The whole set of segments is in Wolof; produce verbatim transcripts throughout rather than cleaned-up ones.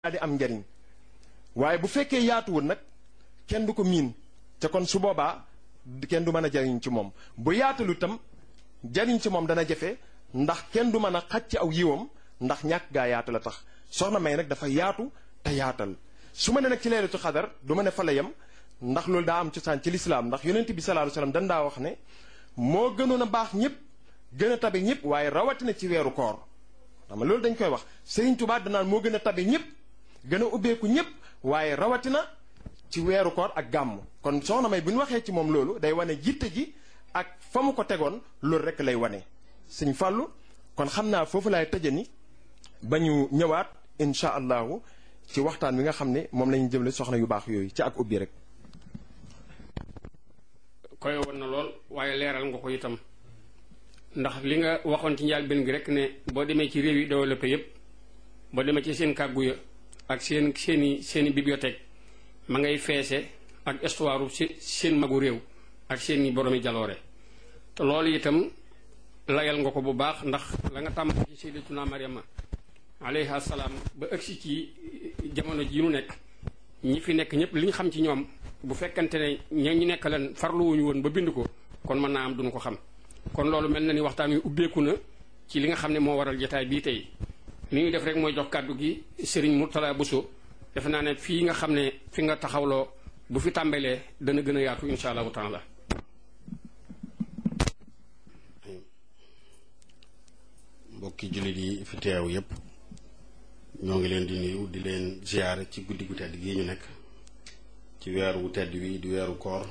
di am njariñ waaye bu fekkee yaatuwul nag kenn du ko miin te kon su boobaa kenn du mën a jariñ ci moom bu yaatalu itam jariñ ci moom dana jafe ndax kenn du mën a xaj ci aw yiwam ndax ñàkk gaa yaatu la tax soxna May nag dafa yaatu te yaatal su ma ne nag ci leelatu xadar du ma ne fa la yem ndax loolu daa am cosaan ci lislaam ndax yonent bi sallallahu alayhi wasallam dan daa wax ne moo gënoon a baax ñëpp gën a tabe ñëpp waaye rawatina ci weeru koor xam nga loolu dañ koy wax Serigne Touba danaan moo gën a tabe ñëpp gën a ubbeeku ñëpp waaye rawatina ci weeru koor ak gàmm kon soxna May bu ñu waxee ci moom loolu day wane jitte ji ak fa mu ko tegoon loolu rek lay wane Sëñ Fàllu kon xam naa foofu laay tëjani ba ñu ñëwaat incha allahu ci waxtaan wi nga xam ne moom la ñu jëmle soxna yu baax yooyu ci ak ubbi rek. koy woon na lool waaye leeral nga ko itam ndax li nga waxoon ci njëlbéen gi rek ne boo demee ci réew yi développé yépp boo demee ci seen kàggu ya ak seen seeni seeni bibliothèque ma ngay feese ak histoire si seen magu réew ak seeni boroomi jaloore te loolu itam layal nga ko bu baax ndax la nga tàmm ci sayyidatuna Maryama alayha salaam ba ëgsi ci jamono ji nu nekk ñi fi nekk ñëpp li ñu xam ci ñoom bu fekkante ne ña ñu nekk leen farluwuñu woon ba bind ko kon mën naa am duñu ko xam kon loolu mel na ni waxtaan wi ubbeeku na ci li nga xam ne moo waral jotaay bii tey li ñuy def rek mooy jox kàddu gi Serigne Mourtala Bousso defe naa ne fii nga xam ne fi nga taxawloo bu fi tàmbalee dana gën a yaatu insha allahu taala. mbokki jullit yi fi teew yépp ñoo ngi leen di nuyu di leen ziyaare ci guddi gu tedd gii ñu nekk ci weer wu tedd wi di weeru koor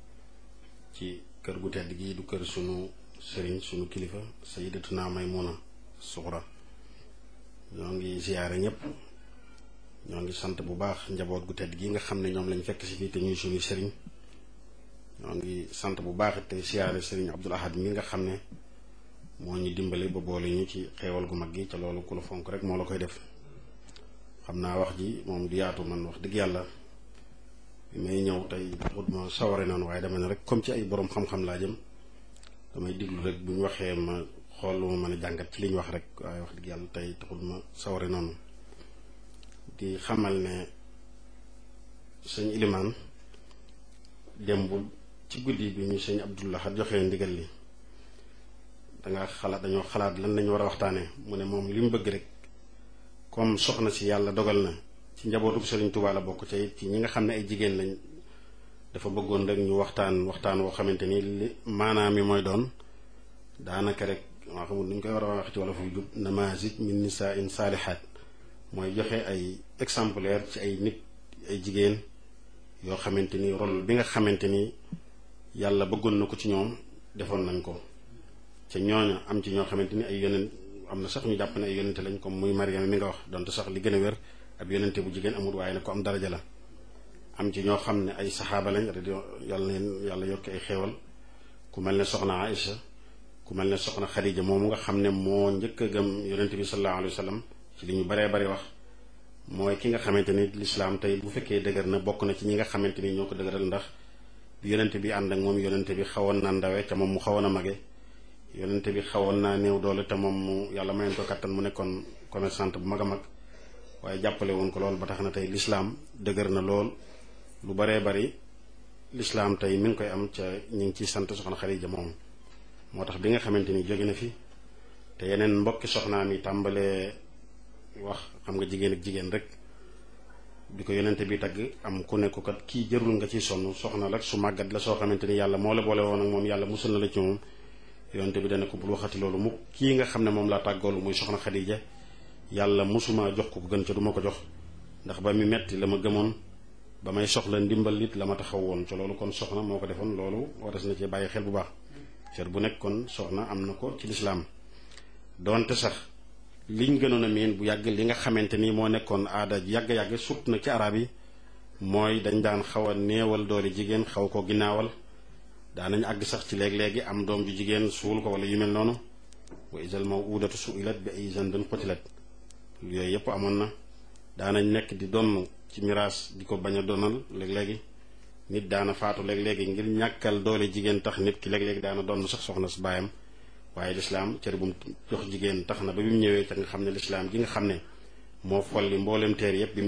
ci kër gu tedd gii du kër sunu sëriñ sunu kilifa sayyidatuna Maymuna Suxra ñoo ngi ziyaare ñépp ñoo ngi sant bu baax njaboot gu tedd gi nga xam ne ñoom lañ fekk si fii te ñuy suñu sëriñ ñoo ngi sant bu baax te ziyaare sëriñ Abdul Ahad mi nga xam ne moo ñu dimbale ba boole ñu ci xeewal gu mag gi ca loolu ku la fonk rek moo la koy def xam naa wax ji moom du yaatu man wax dëgg yàlla bi may ñëw tey taxut ma saware noonu waaye dama ne rek comme ci ay borom xam-xam laa jëm damay diglu rek bu ñu waxee ma xool lu ma mën a jàngat ci li ñu wax rek waaye wax dëgg yàlla tey taxut ma saware noonu di xamal ne sëñ Ilimaan démb ci guddi bi ñu sëñ Abdullah joxee ndigal li danga xalaat dañoo xalaat lan lañu war a waxtaanee mu ne moom li mu bëgg rek comme soxna si yàlla dogal na ci njabootu Serigne Touba la bokk ci ci ñi nga xam ne ay jigéen lañ dafa bëggoon rek ñu waxtaan waxtaan woo xamante ni li maanaam mi mooy doon daanaka rek maa xamul nu ñu koy war a wax ci wala fu jub namazij min nisaa in saalihaat mooy joxe ay exemplaire ci ay nit ay jigéen yoo xamante ni rôle bi nga xamante ni yàlla bëggoon na ko ci ñoom defoon nañ ko ca ñooña am ci ñoo xamante ni ay yonent am na sax ñu jàpp ne ay yonente lañ comme muy Mariama mi nga wax donte sax li gën a wér ab yonente bu jigéen amul waaye nag ko am daraja la am ci ñoo xam ne ay saxaaba lañ yàlla leen yàlla yokk ay xéewal ku mel ne soxna Aïcha ku mel ne soxna Xadija moomu nga xam ne moo njëkk a gëm yonente bi sallallahu alayhi wa sallam ci li ñu baree bari wax mooy ki nga xamante ni lislaam tey bu fekkee dëgër na bokk na ci ñi nga xamante ni ñoo ko dëgëral ndax bi yonente bi ànd ak moom yonente bi xawoon na ndawe ca moom mu xawoon a mage yonente bi xawoon naa néew doole te moom mu yàlla mayoon ko kattan mu nekkoon commerçante bu mag a mag waaye jàppale woon ko lool ba tax na tey lislaam dëgër na lool lu baree bari lislaam tey mi ngi koy am ca ñu ngi ciy sant soxna Xadija moom moo tax bi nga xamante ni jóge na fi te yeneen mbokki soxnaam yi tàmbalee wax xam nga jigéen ak jigéen rek bi ko yonente bi tagg am ku nekk kat kii jërul nga ciy sonn soxna rek su màggat la soo xamante ni yàlla moo la boole woon ak moom yàlla musul na la ci moom yonte bi dana ko bul waxati loolu mu kii nga xam ne moom laa tàggoolu muy soxna Xadija yàlla musuma jox ko ko gën ca du ma ko jox ndax ba mi metti la ma gëmoon ba may soxla ndimbal it la ma taxaw woon ca loolu kon soxna moo ko defoon loolu waras na ci bàyyi xel bu baax cër bu nekk kon soxna am na ko ci lislaam doonte sax liñ gënoon a miin bu yàgg li nga xamante ni moo nekkoon aada yàgg-yàgg surtout nag ci arab yi mooy dañ daan xaw a néewal doole jigéen xaw ko ginnaawal daanañ àgg sax ci léeg-léegi am doom ju jigéen suul ko wala yu mel noonu wa isal mawudatu suilat bi ay zanbin qutilat yooyu yëpp amoon na daanañ nekk di donn ci miraas di ko bañ a donal léeg-léegi nit daana faatu léeg-léegi ngir ñàkkal doole jigéen tax nit ki léeg-léegi daana donn sax soxna si baayam waaye lislaam cër bu mu jox jigéen tax na ba bi mu ñëwee te nga xam ne lislaam gi nga xam ne moo folli mboolem teer yépp bi